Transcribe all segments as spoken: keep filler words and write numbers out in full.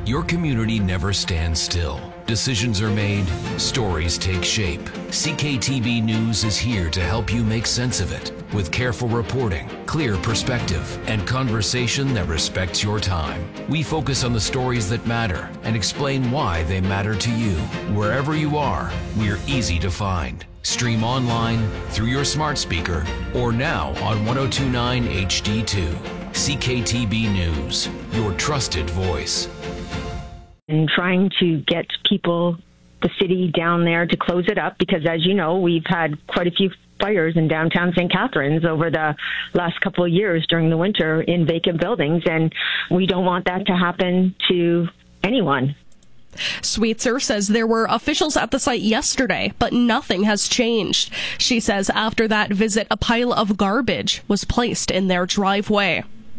Your community never stands still. Decisions are made, stories take shape. C K T B News is here to help you make sense of it with careful reporting, clear perspective, and conversation that respects your time. We focus on the stories that matter and explain why they matter to you. Wherever you are, we're easy to find. Stream online, through your smart speaker, or now on ten twenty-nine H D two. C K T B News, your trusted voice. And trying to get people, the city down there, to close it up, because as you know, we've had quite a few fires in downtown Saint Catharines over the last couple of years during the winter in vacant buildings, and we don't want that to happen to anyone. Sweetser says there were officials at the site yesterday, but nothing has changed. She says after that visit, a pile of garbage was placed in their driveway.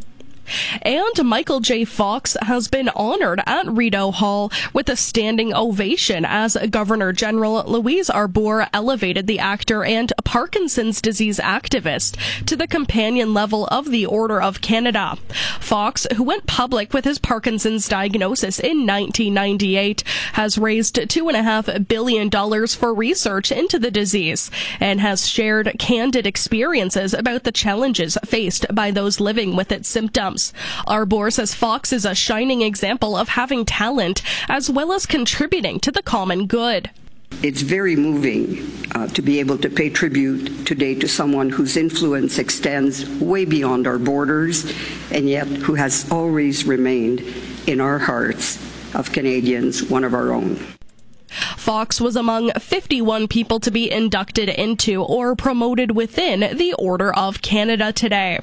And Michael J. Fox has been honored at Rideau Hall with a standing ovation as Governor General Louise Arbour elevated the actor and Parkinson's disease activist to the companion level of the Order of Canada. Fox, who went public with his Parkinson's diagnosis in nineteen ninety-eight, has raised two point five billion dollars for research into the disease and has shared candid experiences about the challenges faced by those living with its symptoms. Arbour says Fox is a shining example of having talent as well as contributing to the common good. It's very moving uh, to be able to pay tribute today to someone whose influence extends way beyond our borders and yet who has always remained in our hearts of Canadians, one of our own. Fox was among fifty-one people to be inducted into or promoted within the Order of Canada today.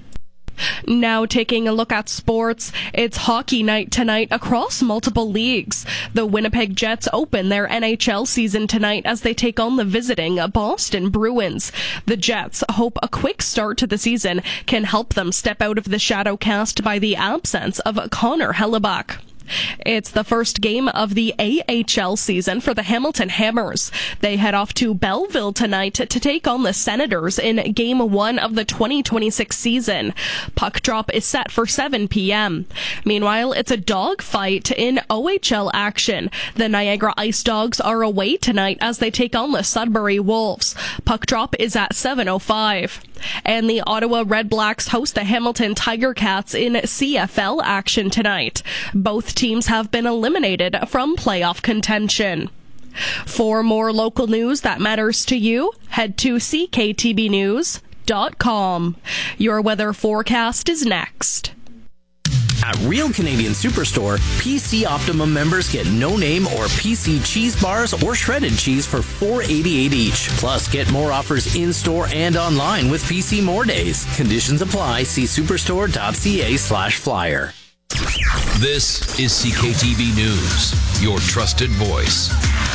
Now taking a look at sports, it's hockey night tonight across multiple leagues. The Winnipeg Jets open their N H L season tonight as they take on the visiting Boston Bruins. The Jets hope a quick start to the season can help them step out of the shadow cast by the absence of Connor Hellebuyck. It's the first game of the A H L season for the Hamilton Hammers. They head off to Belleville tonight to take on the Senators in Game one of the twenty twenty-six season. Puck drop is set for seven p.m. Meanwhile, it's a dogfight in O H L action. The Niagara Ice Dogs are away tonight as they take on the Sudbury Wolves. Puck drop is at seven oh five. And the Ottawa Red Blacks host the Hamilton Tiger Cats in C F L action tonight. Both teams have been eliminated from playoff contention. For more local news that matters to you, head to c k t b news dot com. Your weather forecast is next. At Real Canadian Superstore, P C Optimum members get no-name or P C cheese bars or shredded cheese for four dollars and eighty-eight cents each. Plus, get more offers in-store and online with P C More Days. Conditions apply. See superstore.ca slash flyer. This is C K T B News, your trusted voice.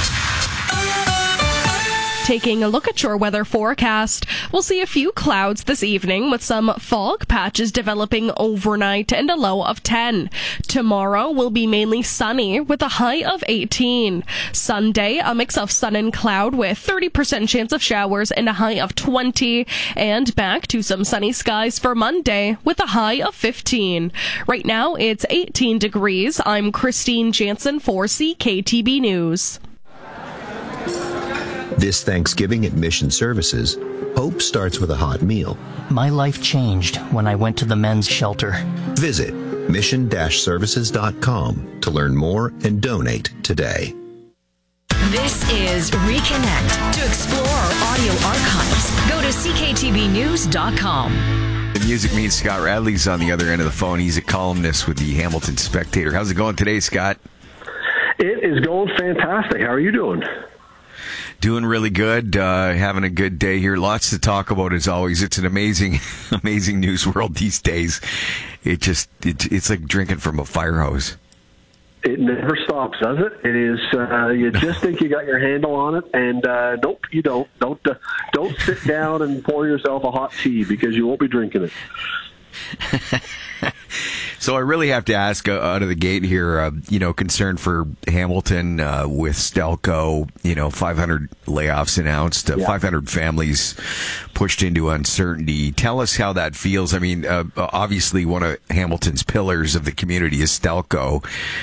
Taking a look at your weather forecast, we'll see a few clouds this evening with some fog patches developing overnight and a low of ten. Tomorrow will be mainly sunny with a high of eighteen. Sunday, a mix of sun and cloud with thirty percent chance of showers and a high of twenty. And back to some sunny skies for Monday with a high of fifteen. Right now, it's eighteen degrees. I'm Christine Jansen for C K T B News. This Thanksgiving at Mission Services, hope starts with a hot meal. My life changed when I went to the men's shelter. Visit mission dash services dot com to learn more and donate today. This is Reconnect. To explore our audio archives, go to c k t b news dot com. The music means Scott Radley's on the other end of the phone. He's a columnist with the Hamilton Spectator. How's it going today, Scott? It is going fantastic. How are you doing? Doing really good. Uh, having a good day here. Lots to talk about as always. It's an amazing, amazing news world these days. It just, it, it's like drinking from a fire hose. It never stops, does it? It is. Uh, you just think you got your handle on it, and uh, nope, you don't. Don't uh, don't sit down and pour yourself a hot tea because you won't be drinking it. So I really have to ask uh, out of the gate here, uh, you know, concern for Hamilton uh, with Stelco, you know, five hundred layoffs announced, uh, yeah. five hundred families pushed into uncertainty. Tell us how that feels. I mean, uh, obviously one of Hamilton's pillars of the community is Stelco.